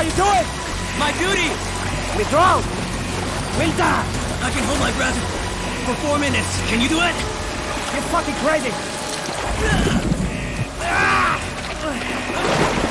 are you doing? My duty! Me drown! Milta! I can hold my breath for 4 minutes. Can you do it? You're fucking crazy!